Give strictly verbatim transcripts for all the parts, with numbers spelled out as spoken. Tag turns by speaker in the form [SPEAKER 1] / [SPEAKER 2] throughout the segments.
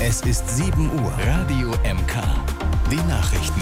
[SPEAKER 1] Es ist sieben Uhr. Radio M K. Die Nachrichten.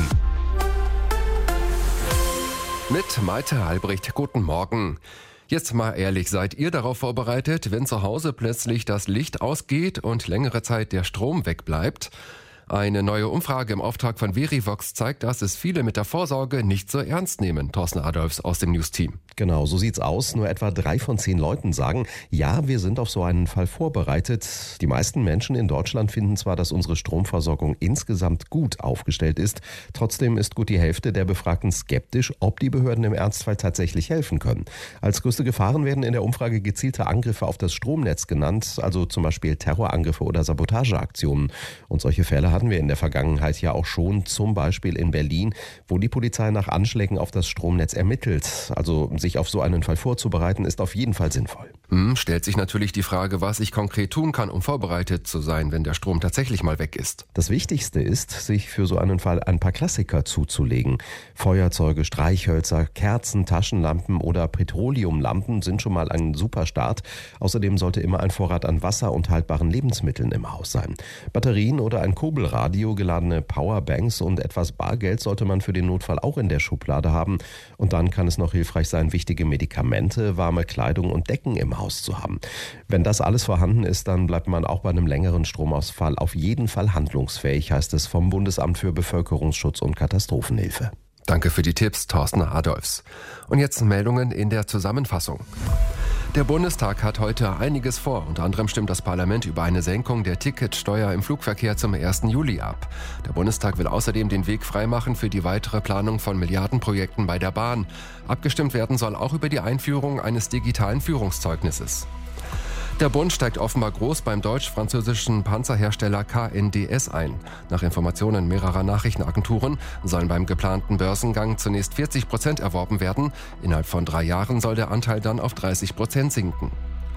[SPEAKER 2] Mit Malte Albrecht, guten Morgen. Jetzt mal ehrlich, seid ihr darauf vorbereitet, wenn zu Hause plötzlich das Licht ausgeht und längere Zeit der Strom wegbleibt? Eine neue Umfrage im Auftrag von Verivox zeigt, dass es viele mit der Vorsorge nicht so ernst nehmen. Thorsten Adolfs aus dem News-Team.
[SPEAKER 3] Genau, so sieht's aus. Nur etwa drei von zehn Leuten sagen, ja, wir sind auf so einen Fall vorbereitet. Die meisten Menschen in Deutschland finden zwar, dass unsere Stromversorgung insgesamt gut aufgestellt ist. Trotzdem ist gut die Hälfte der Befragten skeptisch, ob die Behörden im Ernstfall tatsächlich helfen können. Als größte Gefahren werden in der Umfrage gezielte Angriffe auf das Stromnetz genannt, also zum Beispiel Terrorangriffe oder Sabotageaktionen. Und solche Fälle hatten wir in der Vergangenheit ja auch schon, zum Beispiel in Berlin, wo die Polizei nach Anschlägen auf das Stromnetz ermittelt. Also sich auf so einen Fall vorzubereiten, ist auf jeden Fall sinnvoll.
[SPEAKER 2] Hm, stellt sich natürlich die Frage, was ich konkret tun kann, um vorbereitet zu sein, wenn der Strom tatsächlich mal weg ist.
[SPEAKER 3] Das Wichtigste ist, sich für so einen Fall ein paar Klassiker zuzulegen. Feuerzeuge, Streichhölzer, Kerzen, Taschenlampen oder Petroleumlampen sind schon mal ein super Start. Außerdem sollte immer ein Vorrat an Wasser und haltbaren Lebensmitteln im Haus sein. Batterien oder ein Kurbelradio, geladene Powerbanks und etwas Bargeld sollte man für den Notfall auch in der Schublade haben. Und dann kann es noch hilfreich sein, wichtige Medikamente, warme Kleidung und Decken im Haus zu haben. Wenn das alles vorhanden ist, dann bleibt man auch bei einem längeren Stromausfall auf jeden Fall handlungsfähig, heißt es vom Bundesamt für Bevölkerungsschutz und Katastrophenhilfe.
[SPEAKER 2] Danke für die Tipps, Thorsten Adolfs. Und jetzt Meldungen in der Zusammenfassung. Der Bundestag hat heute einiges vor. Unter anderem stimmt das Parlament über eine Senkung der Ticketsteuer im Flugverkehr zum ersten Juli ab. Der Bundestag will außerdem den Weg freimachen für die weitere Planung von Milliardenprojekten bei der Bahn. Abgestimmt werden soll auch über die Einführung eines digitalen Führungszeugnisses. Der Bund steigt offenbar groß beim deutsch-französischen Panzerhersteller K N D S ein. Nach Informationen mehrerer Nachrichtenagenturen sollen beim geplanten Börsengang zunächst vierzig Prozent erworben werden. Innerhalb von drei Jahren soll der Anteil dann auf dreißig Prozent sinken.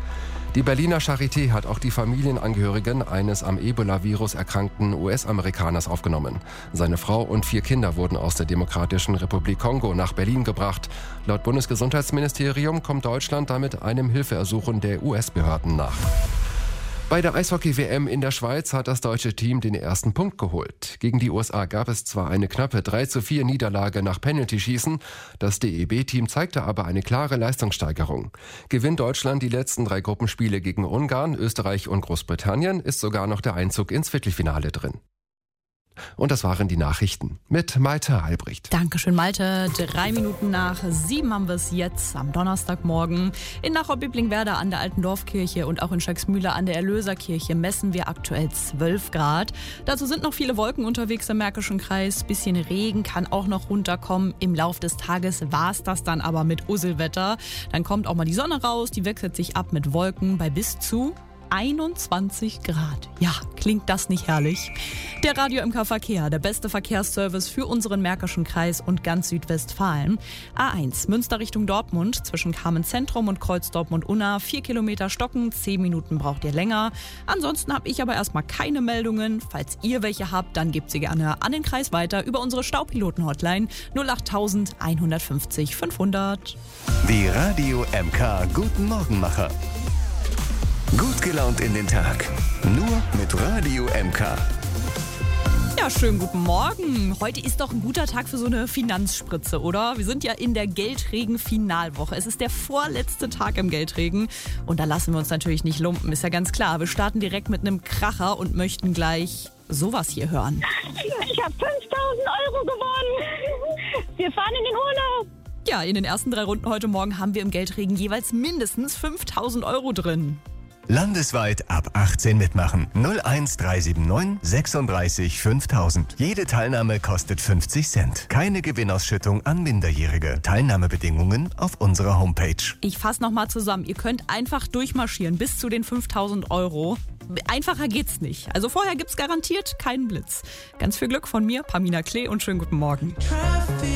[SPEAKER 2] Die Berliner Charité hat auch die Familienangehörigen eines am Ebola-Virus erkrankten U S-Amerikaners aufgenommen. Seine Frau und vier Kinder wurden aus der Demokratischen Republik Kongo nach Berlin gebracht. Laut Bundesgesundheitsministerium kommt Deutschland damit einem Hilfeersuchen der U S-Behörden nach. Bei der Eishockey-W M in der Schweiz hat das deutsche Team den ersten Punkt geholt. Gegen die U S A gab es zwar eine knappe drei zu vier Niederlage nach Penaltyschießen, das D E B-Team zeigte aber eine klare Leistungssteigerung. Gewinnt Deutschland die letzten drei Gruppenspiele gegen Ungarn, Österreich und Großbritannien, ist sogar noch der Einzug ins Viertelfinale drin. Und das waren die Nachrichten mit Malte Albrecht.
[SPEAKER 4] Dankeschön, Malte. Drei Minuten nach sieben haben wir es jetzt am Donnerstagmorgen. In Nachau-Bibling-Werder an der Alten Dorfkirche und auch in Schöcksmühle an der Erlöserkirche messen wir aktuell zwölf Grad. Dazu sind noch viele Wolken unterwegs im Märkischen Kreis. Bisschen Regen kann auch noch runterkommen. Im Lauf des Tages war es das dann aber mit Usselwetter. Dann kommt auch mal die Sonne raus. Die wechselt sich ab mit Wolken bei bis zu einundzwanzig Grad. Ja, klingt das nicht herrlich? Der Radio M K Verkehr, der beste Verkehrsservice für unseren Märkischen Kreis und ganz Südwestfalen. A eins, Münster Richtung Dortmund, zwischen Kamen Zentrum und Kreuz Dortmund-Unna. Vier Kilometer stocken, zehn Minuten braucht ihr länger. Ansonsten habe ich aber erstmal keine Meldungen. Falls ihr welche habt, dann gebt sie gerne an den Kreis weiter über unsere Staupiloten-Hotline null acht eins fünf null fünf hundert.
[SPEAKER 1] Die Radio M K Guten Morgenmacher. Gut gelaunt in den Tag. Nur mit Radio M K.
[SPEAKER 4] Ja, schönen guten Morgen. Heute ist doch ein guter Tag für so eine Finanzspritze, oder? Wir sind ja in der Geldregen-Finalwoche. Es ist der vorletzte Tag im Geldregen. Und da lassen wir uns natürlich nicht lumpen, ist ja ganz klar. Wir starten direkt mit einem Kracher und möchten gleich sowas hier hören.
[SPEAKER 5] Ich habe fünftausend Euro gewonnen. Wir fahren in den Urlaub.
[SPEAKER 4] Ja, in den ersten drei Runden heute Morgen haben wir im Geldregen jeweils mindestens fünftausend Euro drin.
[SPEAKER 1] Landesweit ab achtzehn mitmachen. null eins drei sieben neun sechsunddreißig fünftausend. Jede Teilnahme kostet fünfzig Cent. Keine Gewinnausschüttung an Minderjährige. Teilnahmebedingungen auf unserer Homepage.
[SPEAKER 4] Ich fasse nochmal zusammen. Ihr könnt einfach durchmarschieren bis zu den fünftausend Euro. Einfacher geht's nicht. Also vorher gibt's garantiert keinen Blitz. Ganz viel Glück von mir, Pamina Klee, und schönen guten Morgen.